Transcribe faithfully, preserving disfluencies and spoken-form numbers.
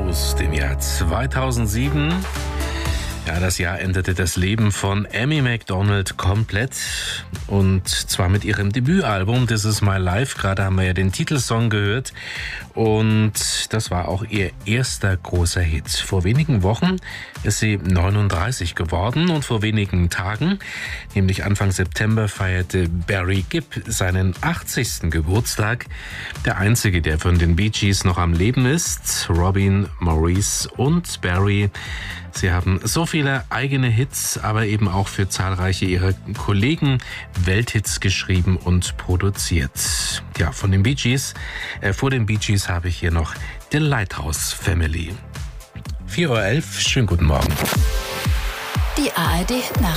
aus dem Jahr zweitausendsieben. Ja, das Jahr endete das Leben von Amy Macdonald komplett. Und zwar mit ihrem Debütalbum This Is My Life. Gerade haben wir ja den Titelsong gehört. Und das war auch ihr erster großer Hit. Vor wenigen Wochen ist sie neununddreißig geworden. Und vor wenigen Tagen, nämlich Anfang September, feierte Barry Gibb seinen achtzigsten Geburtstag. Der einzige, der von den Bee Gees noch am Leben ist. Robin, Maurice und Barry. Sie haben so viele eigene Hits, aber eben auch für zahlreiche ihrer Kollegen Welthits geschrieben und produziert. Ja, von den Bee Gees, äh, vor den Bee Gees habe ich hier noch The Lighthouse Family. vier Uhr elf, schönen guten Morgen. Die A R D Nacht.